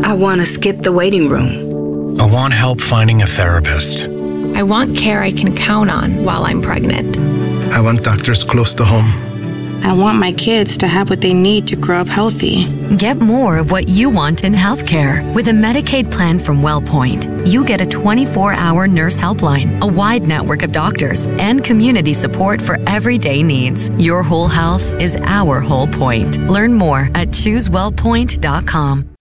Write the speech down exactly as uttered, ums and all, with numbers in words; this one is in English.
I want to skip the waiting room. I want help finding a therapist. I want care I can count on while I'm pregnant. I want doctors close to home. I want my kids to have what they need to grow up healthy. Get more of what you want in healthcare with a Medicaid plan from WellPoint. You get a twenty-four hour nurse helpline, a wide network of doctors, and community support for everyday needs. Your whole health is our whole point. Learn more at choose wellpoint dot com.